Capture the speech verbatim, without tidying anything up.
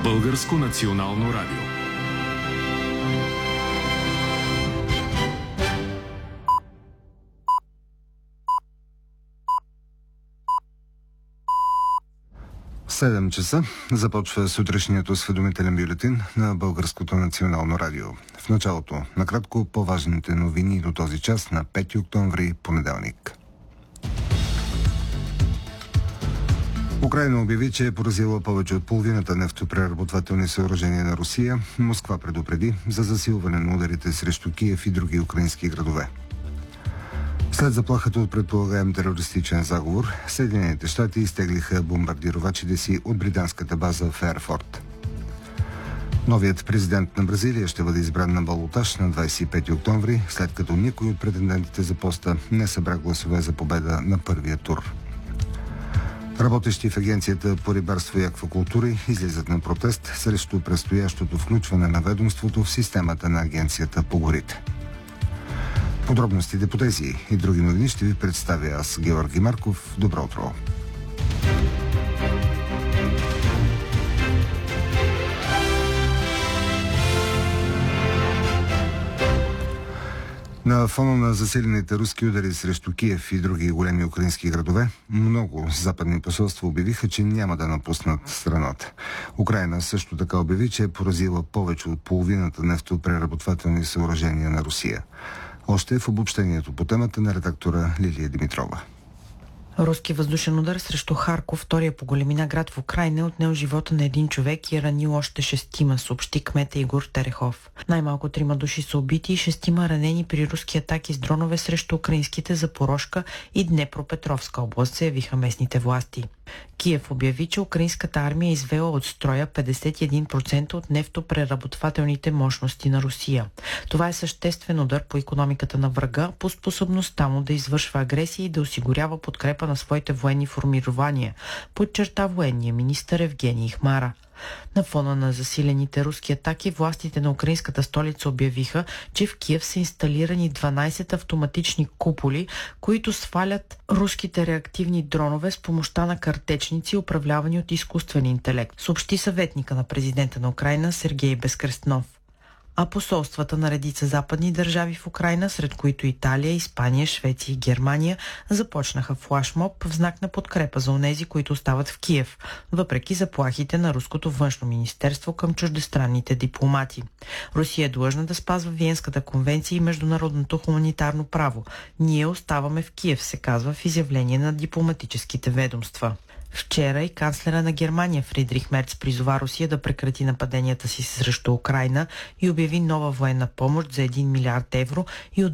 Българско национално радио. седем часа започва сутрешният осведомителен бюлетин на Българското национално радио. В началото, накратко, по-важните новини до този час на пети октомври, понеделник. Украйна обяви, че е поразила повече от половината нефтопреработвателни съоръжения на Русия. Москва предупреди за засилване на ударите срещу Киев и други украински градове. След заплахата от предполагаем терористичен заговор, Съединените щати изтеглиха бомбардировачите си от британската база в Ерфорт. Новият президент на Бразилия ще бъде избран на балотаж на двадесет и пети октомври, след като никой от претендентите за поста не събра гласове за победа на първия тур. Работещи в Агенцията по рибарство и аквакултури излизат на протест срещу предстоящото включване на ведомството в системата на Агенцията по горите. Подробностите по тези и други новини ще ви представя аз, Георги Марков. Добро утро! На фона на засилените руски удари срещу Киев и други големи украински градове, много западни посолства обявиха, че няма да напуснат страната. Украйна също така обяви, че е поразила повече от половината нефтопреработвателни съоръжения на Русия. Още в обобщението по темата на редактора Лилия Димитрова. Руски въздушен удар срещу Харков, втория по големина град в Украйна, отнел живота на един човек и е ранил още шестима, съобщи кмета Игор Терехов. Най-малко трима души са убити и шестима ранени при руски атаки с дронове срещу украинските Запорожка и Днепропетровска област, заявиха местните власти. Киев обяви, че украинската армия е извела от строя петдесет и един процента от нефтопреработвателните мощности на Русия. Това е съществен удар по икономиката на врага, по способността му да извършва агресия и да осигурява подкрепа на своите военни формирования, подчерта военния министър Евгений Хмара. На фона на засилените руски атаки, властите на украинската столица обявиха, че в Киев са инсталирани дванадесет автоматични куполи, които свалят руските реактивни дронове с помощта на картечници, управлявани от изкуствен интелект, съобщи съветника на президента на Украйна Сергей Безкръстнов. А посолствата на редица западни държави в Украйна, сред които Италия, Испания, Швеция и Германия, започнаха флашмоб в знак на подкрепа за онези, които остават в Киев, въпреки заплахите на руското външно министерство към чуждестранните дипломати. Русия е длъжна да спазва Виенската конвенция и международното хуманитарно право. Ние оставаме в Киев, се казва в изявление на дипломатическите ведомства. Вчера и канцлера на Германия Фридрих Мерц призова Русия да прекрати нападенията си срещу Украйна и обяви нова военна помощ за един милиард евро и